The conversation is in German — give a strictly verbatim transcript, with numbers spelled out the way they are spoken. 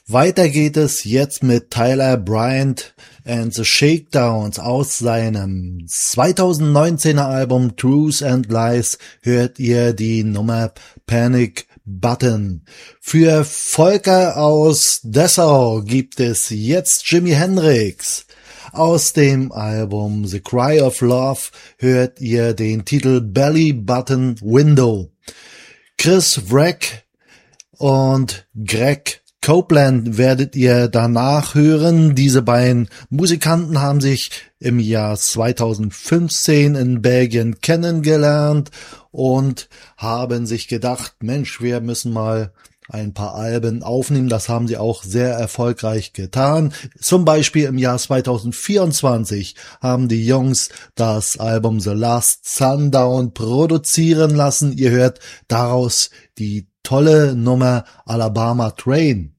Weiter geht es jetzt mit Tyler Bryant and the Shakedowns aus seinem zweitausendneunzehner Album Truth and Lies hört ihr die Nummer Panic Button. Für Volker aus Dessau gibt es jetzt Jimi Hendrix. Aus dem Album The Cry of Love hört ihr den Titel Belly Button Window. Chris Wreck und Greg Copeland werdet ihr danach hören. Diese beiden Musikanten haben sich im Jahr zweitausendfünfzehn in Belgien kennengelernt und haben sich gedacht, Mensch, wir müssen mal ein paar Alben aufnehmen. Das haben sie auch sehr erfolgreich getan. Zum Beispiel im Jahr zweitausendvierundzwanzig haben die Jungs das Album The Last Sundown produzieren lassen. Ihr hört daraus die tolle Nummer Alabama Train.